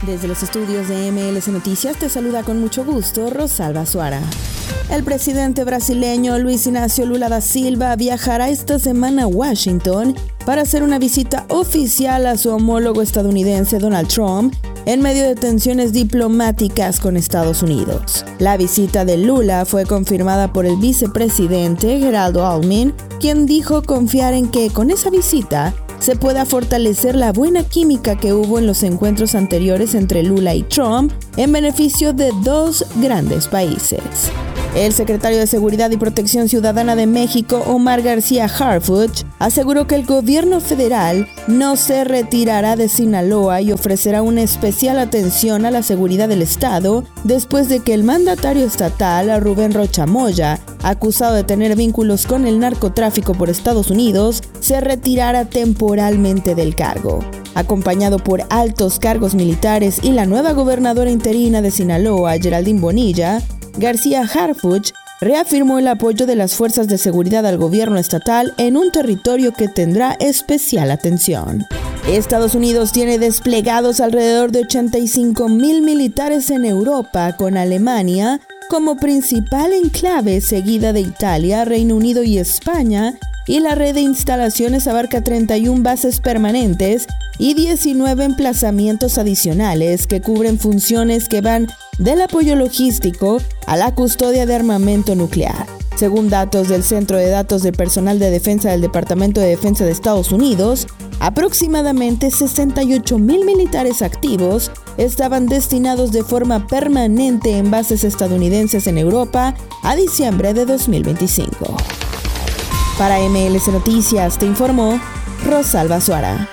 Desde los estudios de MLS Noticias te saluda con mucho gusto Rosalba Suara. El presidente brasileño Luis Inácio Lula da Silva viajará esta semana a Washington para hacer una visita oficial a su homólogo estadounidense Donald Trump en medio de tensiones diplomáticas con Estados Unidos. La visita de Lula fue confirmada por el vicepresidente Geraldo Alckmin, quien dijo confiar en que con esa visita se pueda fortalecer la buena química que hubo en los encuentros anteriores entre Lula y Trump en beneficio de dos grandes países. El secretario de Seguridad y Protección Ciudadana de México, Omar García Harfuch, aseguró que el gobierno federal no se retirará de Sinaloa y ofrecerá una especial atención a la seguridad del Estado después de que el mandatario estatal, Rubén Rocha Moya, acusado de tener vínculos con el narcotráfico por Estados Unidos, se retirara temporalmente del cargo. Acompañado por altos cargos militares y la nueva gobernadora interina de Sinaloa, Geraldine Bonilla, García Harfuch reafirmó el apoyo de las fuerzas de seguridad al gobierno estatal en un territorio que tendrá especial atención. Estados Unidos tiene desplegados alrededor de 85,000 militares en Europa, con Alemania como principal enclave, seguida de Italia, Reino Unido y España, y la red de instalaciones abarca 31 bases permanentes y 19 emplazamientos adicionales que cubren funciones que van del apoyo logístico a la custodia de armamento nuclear. Según datos del Centro de Datos de Personal de Defensa del Departamento de Defensa de Estados Unidos, aproximadamente 68,000 militares activos estaban destinados de forma permanente en bases estadounidenses en Europa a diciembre de 2025. Para MLS Noticias te informó Rosalba Suara.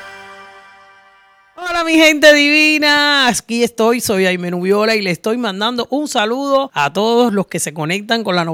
Hola mi gente divina, aquí estoy, soy Aime Nubiola y le estoy mandando un saludo a todos los que se conectan con la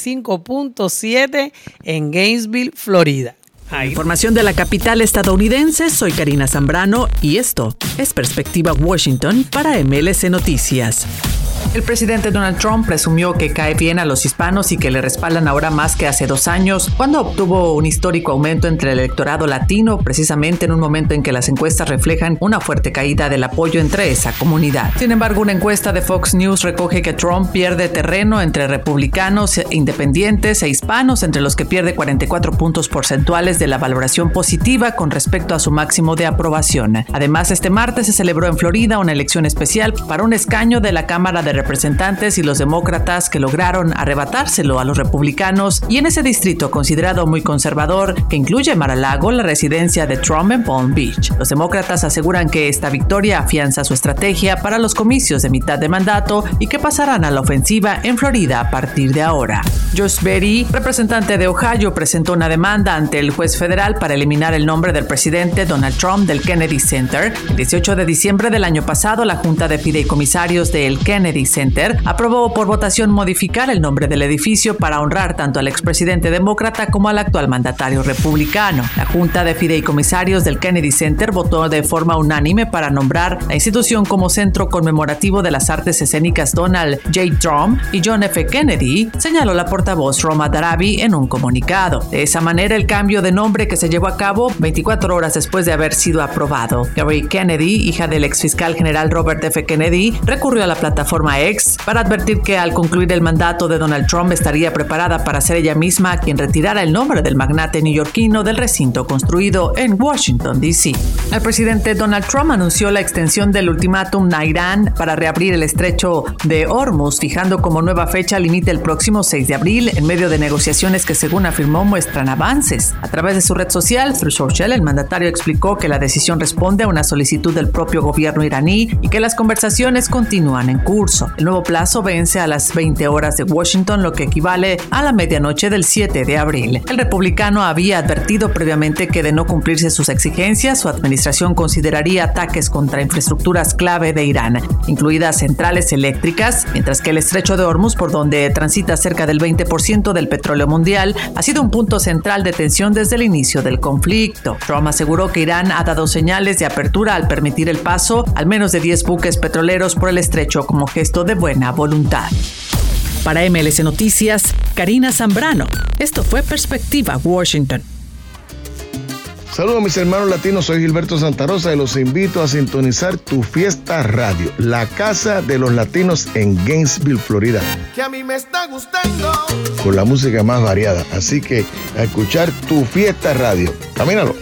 95.7 en Gainesville, Florida. Información de la capital estadounidense, soy Karina Zambrano y esto es Perspectiva Washington para MLS Noticias. El presidente Donald Trump presumió que cae bien a los hispanos y que le respaldan ahora más que hace 2 años, cuando obtuvo un histórico aumento entre el electorado latino, precisamente en un momento en que las encuestas reflejan una fuerte caída del apoyo entre esa comunidad. Sin embargo, una encuesta de Fox News recoge que Trump pierde terreno entre republicanos, independientes e hispanos, entre los que pierde 44 puntos porcentuales de la valoración positiva con respecto a su máximo de aprobación. Además, este martes se celebró en Florida una elección especial para un escaño de la Cámara de Representantes y los demócratas que lograron arrebatárselo a los republicanos, y en ese distrito considerado muy conservador, que incluye Mar-a-Lago, la residencia de Trump en Palm Beach. Los demócratas aseguran que esta victoria afianza su estrategia para los comicios de mitad de mandato y que pasarán a la ofensiva en Florida a partir de ahora. Josh Berry, representante de Ohio, presentó una demanda ante el juez federal para eliminar el nombre del presidente Donald Trump del Kennedy Center. El 18 de diciembre del año pasado, la Junta de Fideicomisarios del Kennedy Center aprobó por votación modificar el nombre del edificio para honrar tanto al expresidente demócrata como al actual mandatario republicano. La Junta de Fideicomisarios del Kennedy Center votó de forma unánime para nombrar la institución como centro conmemorativo de las artes escénicas Donald J. Trump y John F. Kennedy, señaló la portavoz Roma Darabi en un comunicado. De esa manera, el cambio de nombre que se llevó a cabo 24 horas después de haber sido aprobado. Gary Kennedy, hija del exfiscal general Robert F. Kennedy, recurrió a la plataforma X para advertir que al concluir el mandato de Donald Trump estaría preparada para ser ella misma quien retirara el nombre del magnate neoyorquino del recinto construido en Washington, D.C. El presidente Donald Trump anunció la extensión del ultimátum a Irán para reabrir el estrecho de Hormuz, fijando como nueva fecha límite el próximo 6 de abril, en medio de negociaciones que, según afirmó, muestran avances. A través de su red social, Truth Social, el mandatario explicó que la decisión responde a una solicitud del propio gobierno iraní y que las conversaciones continúan en curso. El nuevo plazo vence a las 20 horas de Washington, lo que equivale a la medianoche del 7 de abril. El republicano había advertido previamente que de no cumplirse sus exigencias, su administración consideraría ataques contra infraestructuras clave de Irán, incluidas centrales eléctricas, mientras que el estrecho de Hormuz, por donde transita cerca del 20% del petróleo mundial, ha sido un punto central de tensión desde el inicio del conflicto. Trump aseguró que Irán ha dado señales de apertura al permitir el paso al menos de 10 buques petroleros por el estrecho como gesto de buena voluntad. Para MLS Noticias, Karina Zambrano. Esto fue Perspectiva Washington. Saludos mis hermanos latinos, soy Gilberto Santa Rosa y los invito a sintonizar Tu Fiesta Radio, la casa de los latinos en Gainesville, Florida. Que a mí me está gustando. Con la música más variada, así que a escuchar Tu Fiesta Radio. Camínalo.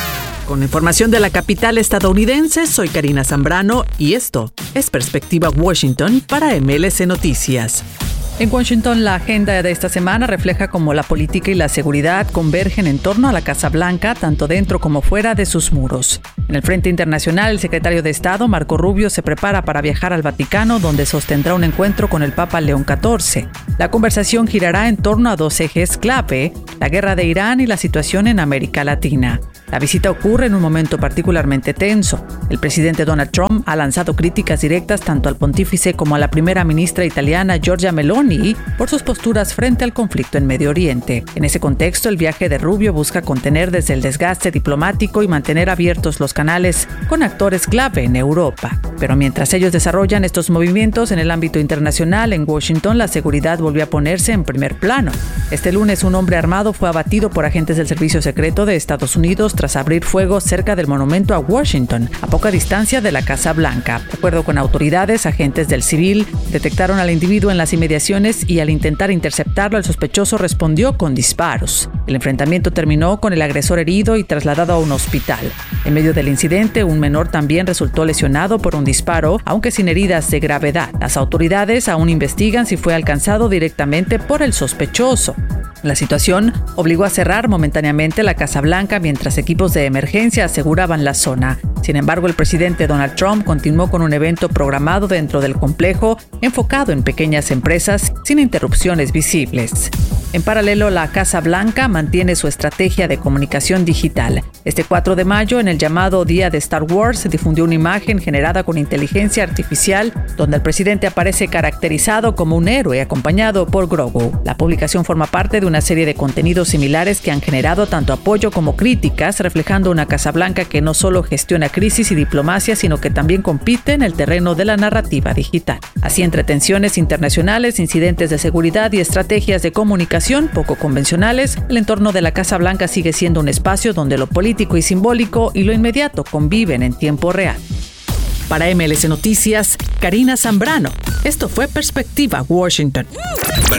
Con información de la capital estadounidense, soy Karina Zambrano y esto es Perspectiva Washington para MLC Noticias. En Washington, la agenda de esta semana refleja cómo la política y la seguridad convergen en torno a la Casa Blanca, tanto dentro como fuera de sus muros. En el frente internacional, el secretario de Estado, Marco Rubio, se prepara para viajar al Vaticano, donde sostendrá un encuentro con el Papa León XIV. La conversación girará en torno a dos ejes clave: la guerra de Irán y la situación en América Latina. La visita ocurre en un momento particularmente tenso. El presidente Donald Trump ha lanzado críticas directas tanto al pontífice como a la primera ministra italiana Giorgia Meloni por sus posturas frente al conflicto en Medio Oriente. En ese contexto, el viaje de Rubio busca contener desde el desgaste diplomático y mantener abiertos los canales con actores clave en Europa. Pero mientras ellos desarrollan estos movimientos en el ámbito internacional, en Washington la seguridad volvió a ponerse en primer plano. Este lunes, un hombre armado fue abatido por agentes del Servicio Secreto de Estados Unidos tras abrir fuego cerca del monumento a Washington, a poca distancia de la Casa Blanca. De acuerdo con autoridades, agentes del civil detectaron al individuo en las inmediaciones y al intentar interceptarlo, el sospechoso respondió con disparos. El enfrentamiento terminó con el agresor herido y trasladado a un hospital. En medio del incidente, un menor también resultó lesionado por un disparo, aunque sin heridas de gravedad. Las autoridades aún investigan si fue alcanzado directamente por el sospechoso. La situación obligó a cerrar momentáneamente la Casa Blanca mientras equipos de emergencia aseguraban la zona. Sin embargo, el presidente Donald Trump continuó con un evento programado dentro del complejo enfocado en pequeñas empresas sin interrupciones visibles. En paralelo, la Casa Blanca mantiene su estrategia de comunicación digital. Este 4 de mayo, en el llamado Día de Star Wars, se difundió una imagen generada con inteligencia artificial donde el presidente aparece caracterizado como un héroe acompañado por Grogu. La publicación forma parte de una serie de contenidos similares que han generado tanto apoyo como críticas, reflejando una Casa Blanca que no solo gestiona crisis y diplomacia, sino que también compite en el terreno de la narrativa digital. Así, entre tensiones internacionales, incidentes de seguridad y estrategias de comunicación poco convencionales, el entorno de la Casa Blanca sigue siendo un espacio donde lo político y simbólico y lo inmediato conviven en tiempo real. Para MLC Noticias, Karina Zambrano. Esto fue Perspectiva Washington.